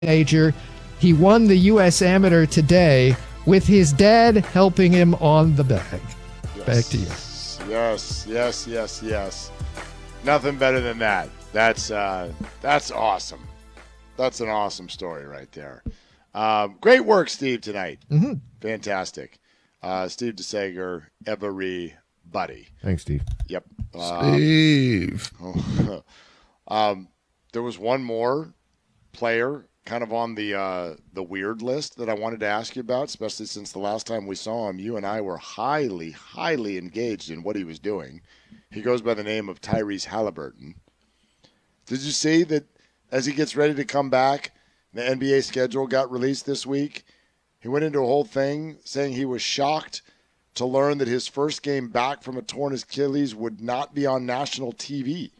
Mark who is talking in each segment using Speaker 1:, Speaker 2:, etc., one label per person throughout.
Speaker 1: teenager. He won the U.S. Amateur today with his dad helping him on the bag.
Speaker 2: Yes.
Speaker 1: Back to you.
Speaker 2: Yes. Nothing better than that. That's awesome. That's an awesome story right there. Great work, Steve, tonight.
Speaker 1: Mm-hmm.
Speaker 2: Fantastic. Steve DeSager, everybody.
Speaker 3: Thanks, Steve.
Speaker 2: Yep.
Speaker 3: Steve.
Speaker 2: There was one more player kind of on the weird list that I wanted to ask you about, especially since the last time we saw him, you and I were highly, highly engaged in what he was doing. He goes by the name of Tyrese Halliburton. Did you see that as he gets ready to come back, the NBA schedule got released this week? He went into a whole thing saying he was shocked to learn that his first game back from a torn Achilles would not be on national TV.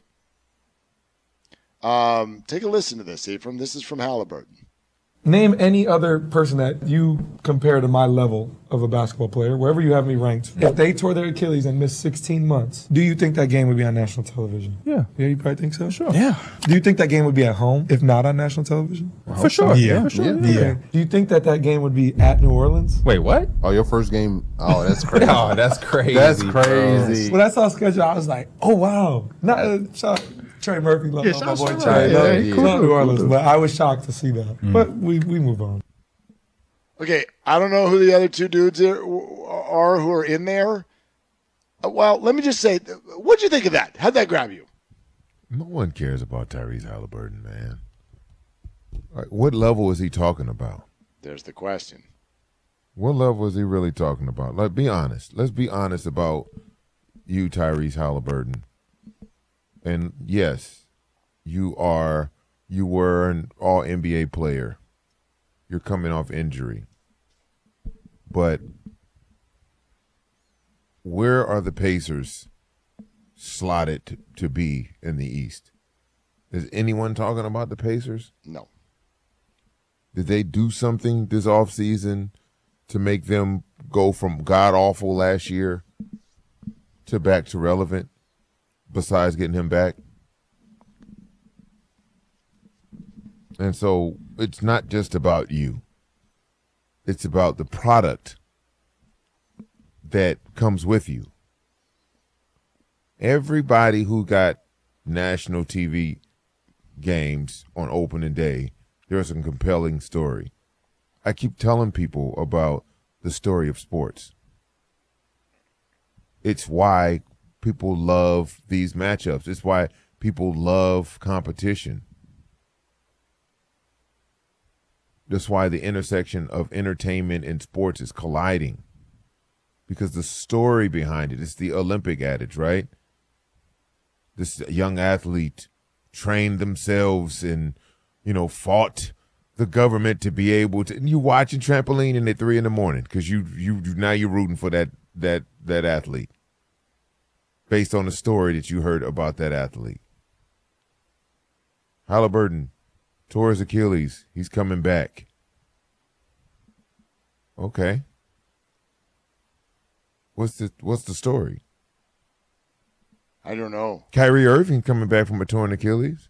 Speaker 2: Take a listen to this, Ephraim. This is from Halliburton.
Speaker 4: Name any other person that you compare to my level of a basketball player, wherever you have me ranked. If they tore their Achilles and missed 16 months, do you think that game would be on national television?
Speaker 5: Yeah.
Speaker 4: Yeah, you probably think so?
Speaker 5: Sure.
Speaker 4: Yeah. Do you think that game would be at home if not on national television?
Speaker 5: For sure.
Speaker 4: Yeah.
Speaker 5: For sure.
Speaker 4: Yeah. Okay. Do you think that game would be at New Orleans?
Speaker 5: Wait, what?
Speaker 3: Oh, your first game? Oh, that's crazy.
Speaker 5: Oh, that's crazy.
Speaker 3: That's
Speaker 5: bro.
Speaker 3: crazy.
Speaker 4: When I saw the schedule, I was like, oh, wow. Not shout Trey Murphy, love my
Speaker 1: shout
Speaker 4: boy
Speaker 1: out to
Speaker 4: Trey.
Speaker 1: Trey.
Speaker 4: Not
Speaker 1: Cool.
Speaker 4: New Orleans, but I was shocked to see that. But we move on.
Speaker 2: Okay, I don't know who the other two dudes are who are in there. Well, let me just say, what'd you think of that? How'd that grab you?
Speaker 3: No one cares about Tyrese Halliburton, man. Like, what level is he talking about?
Speaker 2: There's the question.
Speaker 3: What level is he really talking about? Like, be honest. Let's be honest about you, Tyrese Halliburton. And yes, you were an all-NBA player. You're coming off injury. But where are the Pacers slotted to be in the East? Is anyone talking about the Pacers?
Speaker 2: No.
Speaker 3: Did they do something this offseason to make them go from god-awful last year to back to relevant besides getting him back? And so it's not just about you. It's about the product that comes with you. Everybody who got national TV games on opening day, there's a compelling story. I keep telling people about the story of sports. It's why people love these matchups. It's why people love competition. That's why the intersection of entertainment and sports is colliding. Because the story behind it, it's the Olympic adage, right? This young athlete trained themselves and, fought the government to be able to. And you watching trampoline at 3 a.m. because now you're rooting for that athlete based on the story that you heard about that athlete. Halliburton tore his Achilles. He's coming back. Okay. What's the story?
Speaker 2: I don't know.
Speaker 3: Kyrie Irving coming back from a torn Achilles.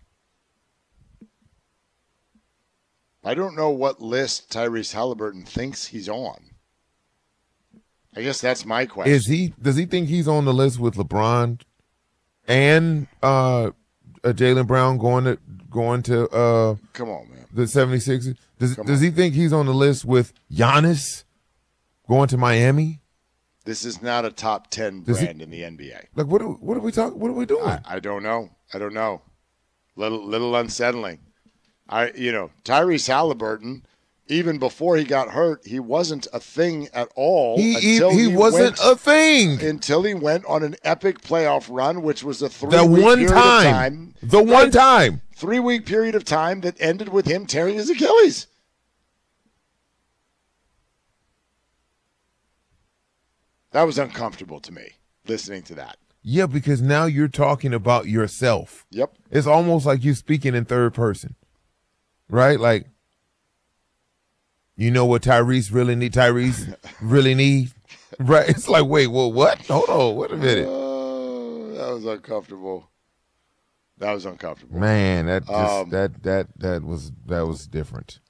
Speaker 2: I don't know what list Tyrese Halliburton thinks he's on. I guess that's my question.
Speaker 3: Does he think he's on the list with LeBron and Jaylen Brown going to
Speaker 2: Come on, man.
Speaker 3: the 76ers? Does he think he's on the list with Giannis going to Miami?
Speaker 2: This is not a top 10 brand in the NBA.
Speaker 3: Like what are we talking? What are we doing?
Speaker 2: I don't know. Little unsettling. Tyrese Halliburton, even before he got hurt, he wasn't a thing at all.
Speaker 3: He wasn't a thing
Speaker 2: until he went on an epic playoff run, which was a 3-week period of time that ended with him tearing his Achilles. That was uncomfortable to me, listening to that.
Speaker 3: Yeah, because now you're talking about yourself.
Speaker 2: Yep.
Speaker 3: It's almost like you speaking in third person, right? Like, you know what Tyrese really need, right? It's like, wait, well, what? Hold on, wait a minute.
Speaker 2: That was uncomfortable. That was uncomfortable.
Speaker 3: Man, that just that was different.